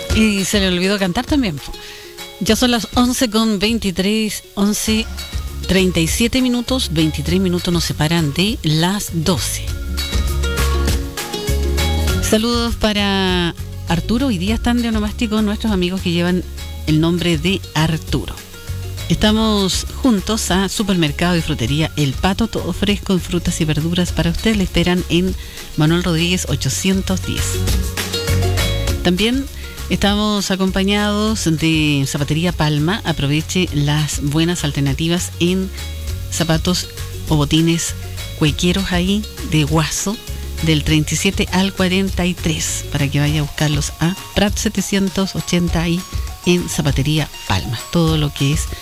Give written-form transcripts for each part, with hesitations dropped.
Y se le olvidó cantar también. Ya son las 11:23, 11:37 minutos, 23 minutos nos separan de las 12. Saludos para Arturo. Hoy día están de onomástico nuestros amigos que llevan el nombre de Arturo. Estamos juntos a Supermercado y Frutería El Pato, todo fresco en frutas y verduras para usted. Le esperan en Manuel Rodríguez 810. También estamos acompañados de Zapatería Palma. Aproveche las buenas alternativas en zapatos o botines cuequeros ahí de Guaso, del 37 al 43, para que vaya a buscarlos a Prat 780 ahí en Zapatería Palma. Todo lo que es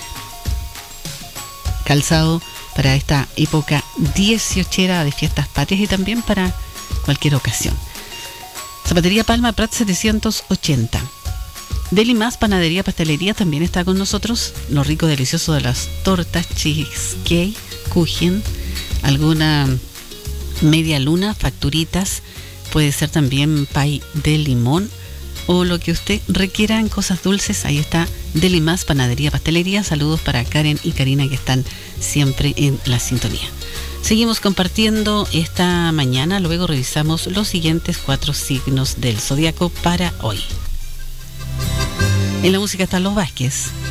calzado para esta época 18era de fiestas patrias y también para cualquier ocasión. Zapatería Palma, Prat 780. Deli Más Panadería Pastelería también está con nosotros. Lo rico, delicioso de las tortas, cheesecake, kuchen, alguna media luna, facturitas, puede ser también pay de limón o lo que usted requiera en cosas dulces. Ahí está Deli Más Panadería Pastelería. Saludos para Karen y Karina, que están siempre en la sintonía. Seguimos compartiendo esta mañana, luego revisamos los siguientes 4 signos del zodiaco para hoy. En la música están Los Vázquez.